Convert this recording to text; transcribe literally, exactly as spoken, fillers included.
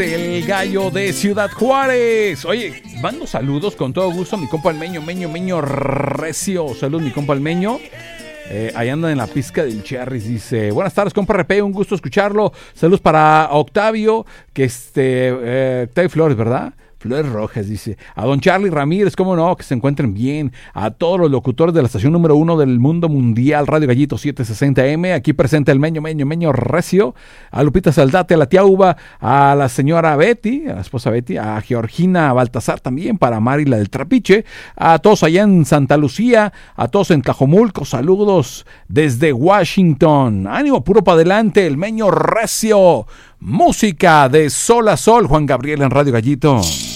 El gallo de Ciudad Juárez. Oye, mando saludos con todo gusto a mi compa el Meño, Meño, Meño Recio. Salud, mi compa el Meño. Eh, ahí anda en la pizca del Cherries. Dice, buenas tardes, compa Repe, un gusto escucharlo. Saludos para Octavio, que este, eh, Octavio Flores, ¿verdad? Flores Rojas, dice. A don Charlie Ramírez, cómo no, que se encuentren bien. A todos los locutores de la estación número uno del mundo mundial, Radio Gallito setecientos sesenta eme. Aquí presente el Meño, Meño, Meño Recio. A Lupita Saldate, a la tía Uva, a la señora Betty, a la esposa Betty, a Georgina Baltasar también, para Mari, la del Trapiche. A todos allá en Santa Lucía, a todos en Tlajomulco, saludos desde Washington. Ánimo, puro para adelante, el Meño Recio. Música de sol a sol, Juan Gabriel en Radio Gallito.